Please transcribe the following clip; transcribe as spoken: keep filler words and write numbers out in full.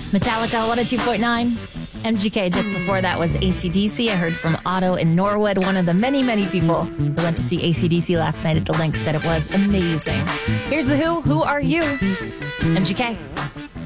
Metallica one oh two point nine. M G K just before that was A C D C. I heard from Otto in Norwood, one of the many, many people who went to see A C D C last night at the Lynx, said it was amazing. Here's The Who. Who are you? M G K.